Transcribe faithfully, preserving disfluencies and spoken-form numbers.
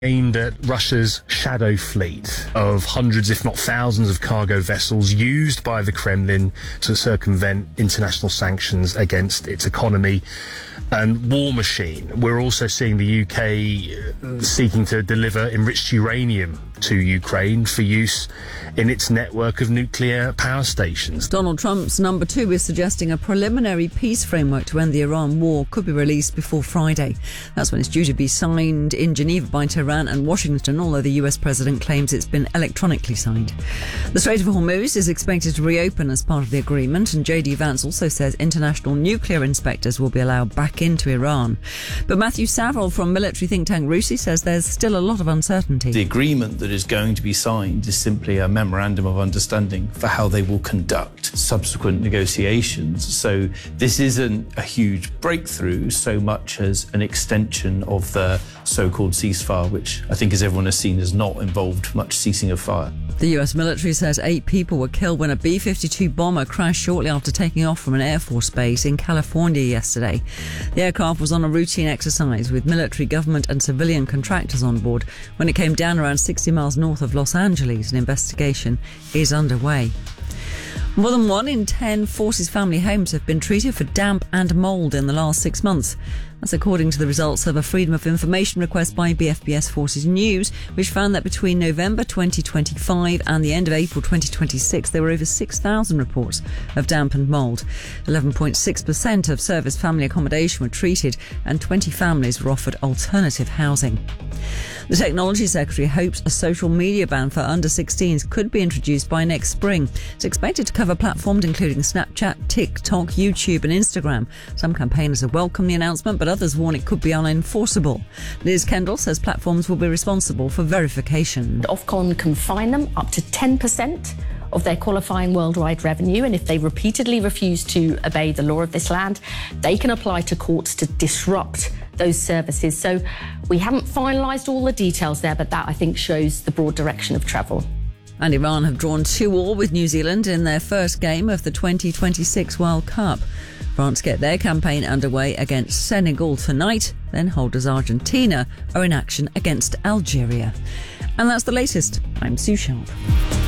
aimed at Russia's shadow fleet of hundreds, if not thousands, of cargo vessels used by the Kremlin to circumvent international sanctions against its economy and war machine. We're also seeing the U K seeking to deliver enriched uranium to Ukraine for use in its network of nuclear power stations. Donald Trump's number two is suggesting a preliminary peace framework to end the Iran war could be released before Friday. That's when it's due to be signed in Geneva by Tehran and Washington, although the U S president claims it's been electronically signed. The Strait of Hormuz is expected to reopen as part of the agreement, and J D Vance also says international nuclear inspectors will be allowed back into Iran. But Matthew Saville from military think tank RUSI says there's still a lot of uncertainty. The agreement that is going to be signed is simply a memorandum of understanding for how they will conduct subsequent negotiations. So this isn't a huge breakthrough so much as an extension of the so-called ceasefire, which I think, as everyone has seen, has not involved much ceasing of fire. The U S military says eight people were killed when a B fifty-two bomber crashed shortly after taking off from an Air Force base in California yesterday. The aircraft was on a routine exercise with military, government and civilian contractors on board when it came down around sixty miles north of Los Angeles. An investigation is underway. More than one in ten Forces family homes have been treated for damp and mould in the last six months. That's according to the results of a Freedom of Information request by B F B S Forces News, which found that between November twenty twenty-five and the end of April twenty twenty-six, there were over six thousand reports of damp and mould. eleven point six percent of service family accommodation were treated, and twenty families were offered alternative housing. The Technology Secretary hopes a social media ban for under sixteens could be introduced by next spring. It's expected to cover platforms including Snapchat, TikTok, YouTube and Instagram. Some campaigners have welcomed the announcement, but others warn it could be unenforceable. Liz Kendall says platforms will be responsible for verification. Ofcom can fine them up to ten percent of their qualifying worldwide revenue, and if they repeatedly refuse to obey the law of this land, they can apply to courts to disrupt those services. So we haven't finalised all the details there, but that, I think, shows the broad direction of travel. And Iran have drawn two all with New Zealand in their first game of the twenty twenty-six World Cup. France get their campaign underway against Senegal tonight, then holders Argentina are in action against Algeria. And that's the latest. I'm Sue Sharp.